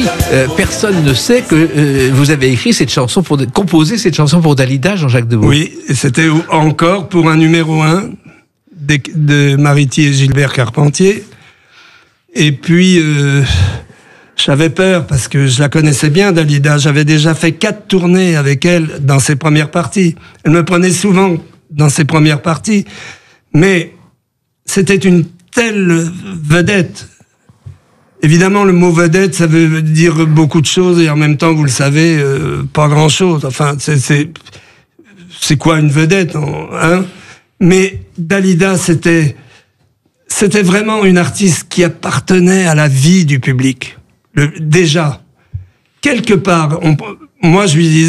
personne ne sait que vous avez écrit cette chanson composé cette chanson pour Dalida, Jean-Jacques Deveau. Oui, et c'était encore pour un numéro 1 de Mariti et Gilbert Carpentier. Et puis, j'avais peur parce que je la connaissais bien, Dalida. J'avais déjà fait 4 tournées avec elle dans ses premières parties. Elle me prenait souvent dans ses premières parties. Mais c'était une telle vedette. Évidemment, le mot vedette, ça veut dire beaucoup de choses et en même temps, vous le savez, pas grand-chose. Enfin, c'est quoi une vedette, hein? Mais Dalida, c'était vraiment une artiste qui appartenait à la vie du public. Déjà, quelque part, moi je lui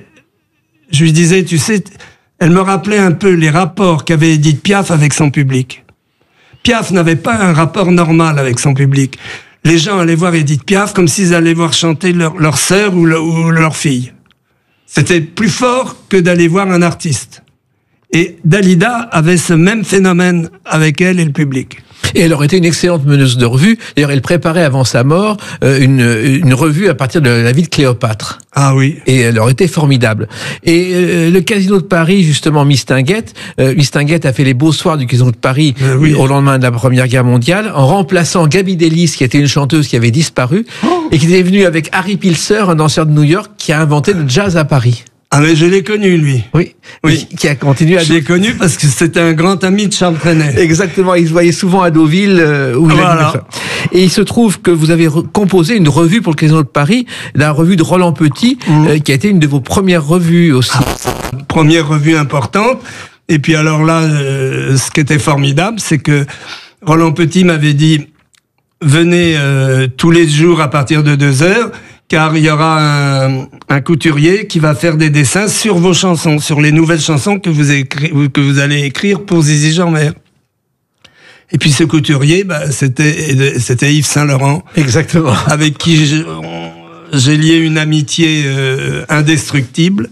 disais, tu sais, elle me rappelait un peu les rapports qu'avait Édith Piaf avec son public. Piaf n'avait pas un rapport normal avec son public. Les gens allaient voir Édith Piaf comme s'ils allaient voir chanter leur sœur ou leur fille. C'était plus fort que d'aller voir un artiste. Et Dalida avait ce même phénomène avec elle et le public. Et elle aurait été une excellente meneuse de revue. D'ailleurs, elle préparait avant sa mort une revue à partir de la vie de Cléopâtre. Ah oui. Et elle aurait été formidable. Et le Casino de Paris, justement, Mistinguett a fait les beaux soirs du Casino de Paris au lendemain de la Première Guerre mondiale, en remplaçant Gaby Delis, qui était une chanteuse qui avait disparu, et qui était venue avec Harry Pilser, un danseur de New York, qui a inventé le jazz à Paris. Ah mais je l'ai connu, lui. Oui. Qui a continué à... Je l'ai connu parce que c'était un grand ami de Charles Trenet. Exactement, il se voyait souvent à Deauville où il a Et il se trouve que vous avez composé une revue pour le Casino de Paris, la revue de Roland Petit, qui a été une de vos premières revues aussi. Première revue importante. Et puis alors là, ce qui était formidable, c'est que Roland Petit m'avait dit « Venez tous les jours à partir de 2h ». Car il y aura un couturier qui va faire des dessins sur vos chansons, sur les nouvelles chansons que vous allez écrire pour Zizi Jeanmaire. Et puis ce couturier, c'était Yves Saint-Laurent. Exactement. Avec qui j'ai lié une amitié indestructible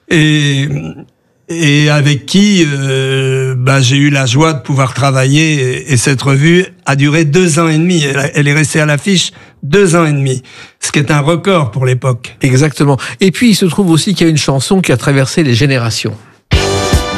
et avec qui j'ai eu la joie de pouvoir travailler. Et cette revue a duré 2 ans et demi. Elle est restée à l'affiche 2 ans et demi, ce qui est un record pour l'époque. Exactement. Et puis il se trouve aussi qu'il y a une chanson qui a traversé les générations.